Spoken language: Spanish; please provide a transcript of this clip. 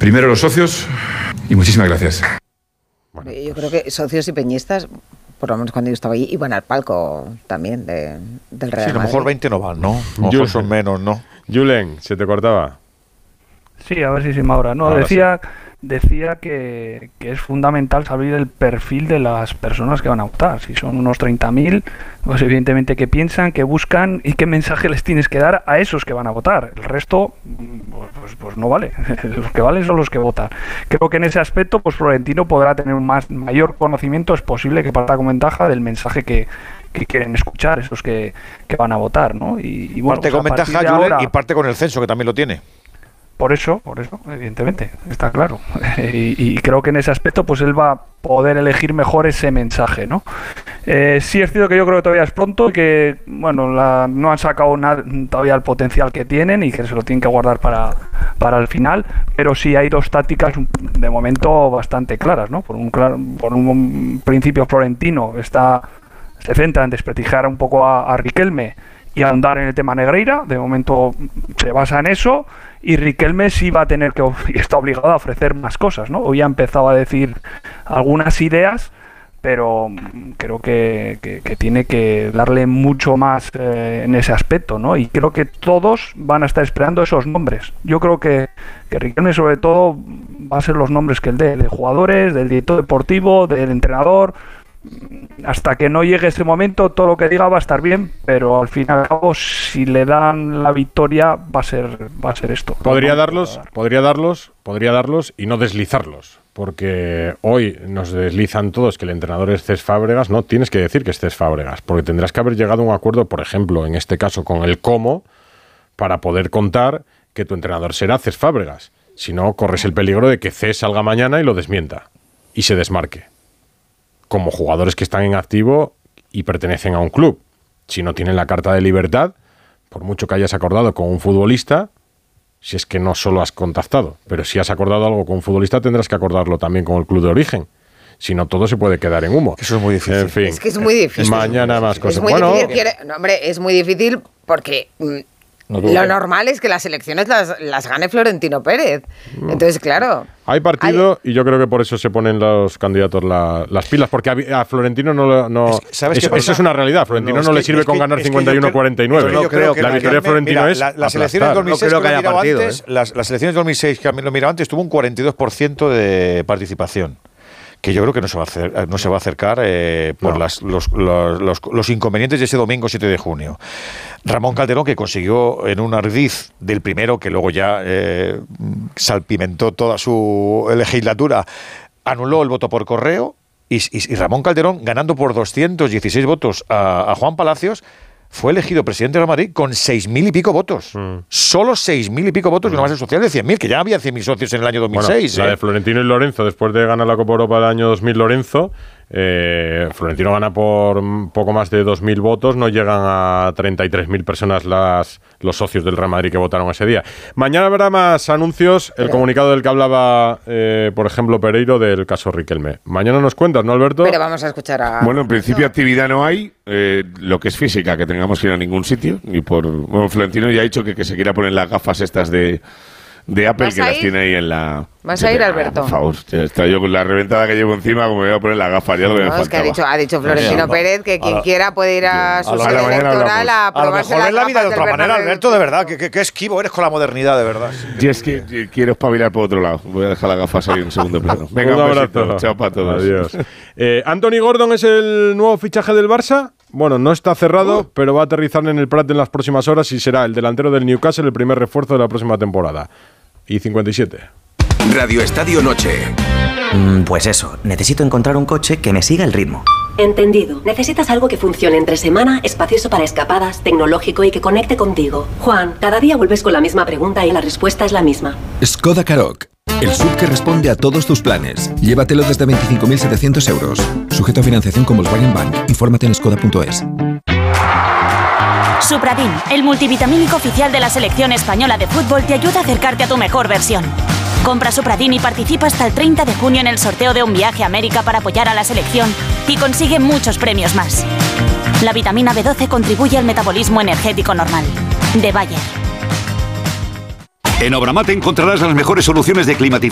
Primero los socios y muchísimas gracias. Bueno, yo creo que socios y peñistas, por lo menos cuando yo estaba allí, iban al palco también del Real Madrid. Sí, a lo mejor 20 no van, ¿no? A lo mejor son menos, ¿no? Julen, ¿se te cortaba? Sí, a ver si se me ahora. No, decía que es fundamental saber el perfil de las personas que van a votar. Si son unos 30.000, pues evidentemente qué piensan, qué buscan y qué mensaje les tienes que dar a esos que van a votar. El resto, pues no vale. Los que valen son los que votan. Creo que en ese aspecto, pues Florentino podrá tener un mayor conocimiento, es posible que parta con ventaja del mensaje que quieren escuchar esos que van a votar, ¿no? Y bueno, parte con ventaja, Julen, ahora, y parte con el censo, que también lo tiene. Por eso, evidentemente, está claro. Y creo que en ese aspecto pues él va a poder elegir mejor ese mensaje, ¿no? Sí es cierto que yo creo que todavía es pronto y que, bueno, no han sacado todavía el potencial que tienen y que se lo tienen que guardar para el final, pero sí hay dos tácticas de momento bastante claras, ¿no? Por un principio Florentino se centra en desprestigiar un poco a Riquelme y ahondar en el tema Negreira. De momento se basa en eso, y Riquelme sí va a tener y está obligado a ofrecer más cosas, ¿no? Hoy ha empezado a decir algunas ideas, pero creo que tiene que darle mucho más en ese aspecto, ¿no? Y creo que todos van a estar esperando esos nombres. Yo creo que Riquelme sobre todo va a ser los nombres que él dé, de jugadores, del director deportivo, del entrenador. Hasta que no llegue ese momento, todo lo que diga va a estar bien, pero al fin y al cabo, si le dan la victoria, va a ser esto. Podría darlos y no deslizarlos, porque hoy nos deslizan todos que el entrenador es Cesc Fábregas. No tienes que decir que es Cesc Fábregas, porque tendrás que haber llegado a un acuerdo, por ejemplo, en este caso con el cómo, para poder contar que tu entrenador será Cesc Fábregas. Si no, corres el peligro de que Cesc salga mañana y lo desmienta y se desmarque. Como jugadores que están en activo y pertenecen a un club. Si no tienen la carta de libertad, por mucho que hayas acordado con un futbolista, si es que no solo has contactado, pero si has acordado algo con un futbolista, tendrás que acordarlo también con el club de origen. Si no, todo se puede quedar en humo. Eso es muy difícil. En fin, es que es muy difícil. Mañana más cosas. Es muy difícil. Hombre, es muy difícil porque lo normal es que las elecciones las gane Florentino Pérez. Entonces, claro. Hay partido y yo creo que por eso se ponen los candidatos las pilas, porque a Florentino no ¿sabes qué eso es una realidad. A Florentino no le sirve con ganar 51-49. Yo creo que la victoria de Florentino es las elecciones de 2006 no creo que haya partido, las elecciones de 2006 que lo miraba antes tuvo un 42% de participación, que yo creo que no se va a acercar por los inconvenientes de ese domingo 7 de junio. Ramón Calderón, que consiguió en un ardiz del primero, que luego ya salpimentó toda su legislatura, anuló el voto por correo, y Ramón Calderón, ganando por 216 votos a Juan Palacios, fue elegido presidente de Real Madrid con 6.000 y pico votos. Solo 6.000 y pico votos de una base social de 100.000, que ya había 100.000 socios en el año 2006. Bueno, la de Florentino y Lorenzo, después de ganar la Copa Europa del año 2000, Lorenzo, Florentino gana por poco más de 2.000 votos, no llegan a 33.000 personas los socios del Real Madrid que votaron ese día. Mañana habrá más anuncios, el comunicado del que hablaba, por ejemplo, Pereiro, del caso Riquelme. Mañana nos cuentas, ¿no, Alberto? Pero vamos a escuchar a... Bueno, en principio actividad no hay, lo que es física, que tengamos que ir a ningún sitio, y bueno, Florentino ya ha dicho que se quiera poner las gafas estas de Apple, que las tiene ahí en la... ¿Vas a ir, Alberto? Por favor, está yo con la reventada que llevo encima, como me voy a poner las gafas, ya lo que me faltaba. Es que ha dicho Florentino Pérez que quien quiera puede ir a su sede electoral a probarse las gafas del Bernabéu. A lo mejor es la vida de otra manera, Alberto, de verdad, que esquivo eres con la modernidad, de verdad. Y es que quiero espabilar por otro lado. Voy a dejar las gafas ahí en segundo plano. Venga, un abrazo. Chao para todos. Adiós. Anthony Gordon es el nuevo fichaje del Barça. Bueno, no está cerrado, pero va a aterrizar en el Prat en las próximas horas y será el delantero del Newcastle, el primer refuerzo de la próxima temporada. Y 57. Radio Estadio Noche. Pues eso, necesito encontrar un coche que me siga el ritmo. Entendido. Necesitas algo que funcione entre semana, espacioso para escapadas, tecnológico y que conecte contigo. Juan, cada día vuelves con la misma pregunta y la respuesta es la misma. Skoda Karoq. El SUV que responde a todos tus planes. Llévatelo desde 25.700 euros. Sujeto a financiación con Volkswagen Bank. Infórmate en skoda.es. Supradin, el multivitamínico oficial de la selección española de fútbol, te ayuda a acercarte a tu mejor versión. Compra Supradin y participa hasta el 30 de junio en el sorteo de un viaje a América para apoyar a la selección y consigue muchos premios más. La vitamina B12 contribuye al metabolismo energético normal. De Bayer. En Obramat encontrarás las mejores soluciones de climatización